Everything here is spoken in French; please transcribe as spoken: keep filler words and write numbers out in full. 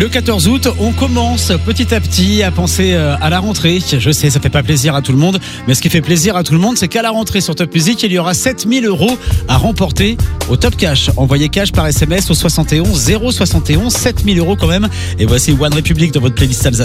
Le quatorze août, on commence petit à petit à penser à la rentrée. Je sais, ça fait pas plaisir à tout le monde, mais ce qui fait plaisir à tout le monde, c'est qu'à la rentrée sur Top Music, il y aura sept mille euros à remporter au Top Cash. Envoyez cash par S M S au soixante et onze zéro soixante et onze, sept mille euros quand même. Et voici One Republic dans votre playlist Alsace.